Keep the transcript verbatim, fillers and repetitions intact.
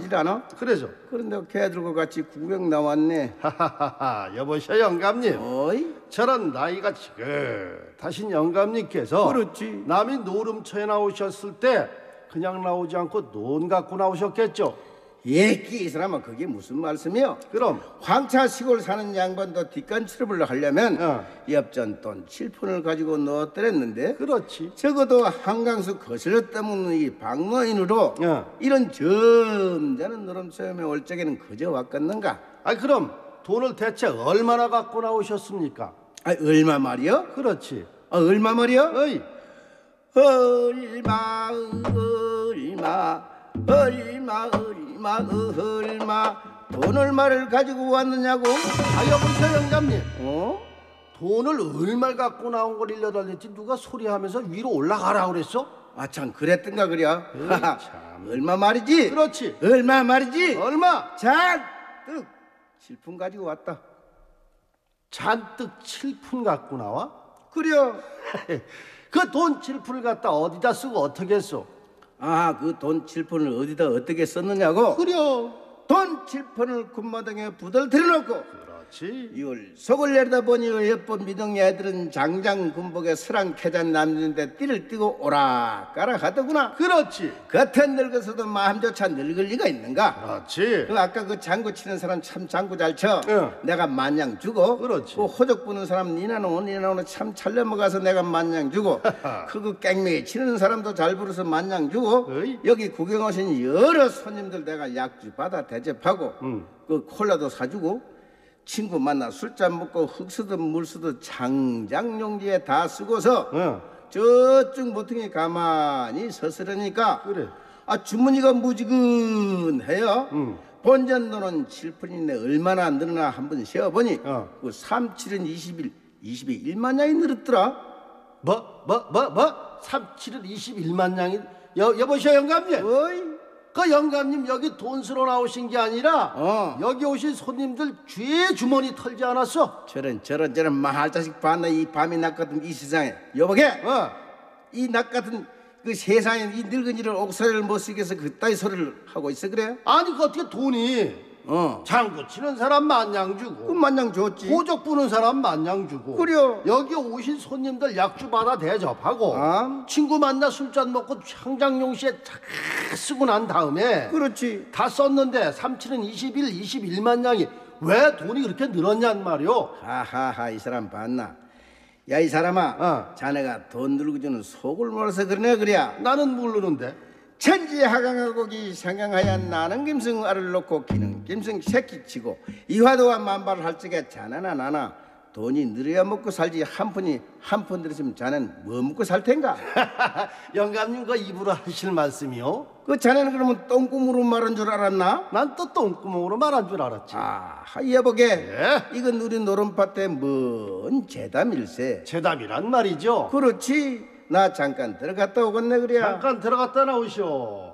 말이질 않아? 그래죠. 그런데 걔들과 같이 구경 나왔네. 하하하하. 여보셔 영감님. 어이? 저런 나이가 지긋하신 영감님께서 그렇지. 남이 노름처에 나오셨을 때 그냥 나오지 않고 논 갖고 나오셨겠죠. 예끼 이 사람아, 그게 무슨 말씀이요? 그럼 황차 시골 사는 양반도 뒷간치를 하려면 어. 엽전 돈 칠 푼을 가지고 넣었더랬는데, 그렇지. 적어도 한강수 거슬러 떠먹는 이 박노인으로 어. 이런 점잖은 노름처음에 올 적에는 그저 왔겠는가? 아 그럼 돈을 대체 얼마나 갖고 나오셨습니까? 아, 얼마 말이요? 그렇지. 아, 얼마 말이요? 어이. 얼마 얼마 얼마 얼마 얼마 돈 얼마를 가지고 왔느냐고? 아 여보세요 영감님. 어? 돈을 얼마 갖고 나온 걸 일러달랬지 누가 소리하면서 위로 올라가라 그랬어? 아 참 그랬던가 그려. 에이, 하하, 참. 얼마 말이지? 그렇지. 얼마 말이지? 얼마? 잔뜩 칠푼 가지고 왔다. 잔뜩 칠푼 갖고 나와? 그려. 그 돈 칠푼을 갖다 어디다 쓰고 어떻게 했어? 아, 그 돈 칠푼을 어디다 어떻게 썼느냐고? 그려. 돈 칠푼을 군마당에 부들 들여놓고 그렇지. 이걸 속을 내리다 보니 예쁜 미동이 애들은 장장 군복에 스랑 캐잔 남는데 띠를 띠고 오락가락 하더구나. 그렇지. 겉은 늙어서도 마음조차 늙을 리가 있는가? 그렇지. 그 아까 그 장구 치는 사람 참 장구 잘 쳐. 응. 내가 만냥 주고. 그렇지. 그 호적 부는 사람 니나노 니나노 참 찰려먹어서 내가 만냥 주고. 그거 깽매기 치는 사람도 잘 부르서 만냥 주고. 어이. 여기 구경 오신 여러 손님들 내가 약주 받아 대접하고. 응. 그 콜라도 사주고. 친구 만나 술잔 먹고 흙 쓰듯 물 쓰듯 장장용지에 다 쓰고서 응. 저쪽 모퉁이 가만히 서스르니까 그래. 아 주머니가 무지근해요. 응. 본전돈은 칠푼인데 얼마나 늘어나 한번 세어보니 어. 그 삼칠은 이십일, 이십에 일만 양이 늘었더라. 뭐? 뭐? 뭐? 뭐? 삼칠은 이십일만 양이 여, 여보셔 영감님. 어이? 그 영감님 여기 돈 쓰러 나오신 게 아니라 어. 여기 오신 손님들 쥐의 주머니 털지 않았어? 저런 저런 저런 말자식 봤나 이 밤이 낮 같은 이 세상에 여보게 어. 이 낮 같은 그 세상에 이 늙은이를 옥살이를 못 쓰게 해서 그따위 소리를 하고 있어 그래? 아니 그 어떻게 돈이 어. 장구 치는 사람 만냥 그 주고 만냥 줬지. 호적 부는 사람 만냥 주고 그래요. 여기 오신 손님들 약주 받아 대접하고 아. 친구 만나 술잔 먹고 창장용시에 다 쓰고 난 다음에 그렇지. 다 썼는데 삼칠은 이십일, 이십일만 양이 왜 돈이 그렇게 늘었냔 말이오. 하하하 이 사람 봤나? 야 이 사람아, 어. 자네가 돈 들고 주는 속을 몰라서 그러네 그래야. 나는 모르는데. 천지하강하고기 상강하얀 나는 김승 알을 놓고 기는 김승 새끼치고 이화도와 만발을 할 적에 자네나 나나 돈이 늘어야 먹고 살지 한 푼이 한 푼 들으시면 자네는 뭐 먹고 살 텐가? 영감님 그 입으로 하실 말씀이요? 그 자네는 그러면 똥꿈으로 말한 줄 알았나? 난 또 똥구멍으로 말한 줄 알았지. 아, 여보게 예? 이건 우리 노름밭에 뭔 재담일세. 재담이란 말이죠. 그렇지. 나 잠깐 들어갔다 오겠네 그래야. 잠깐 들어갔다 나오시오.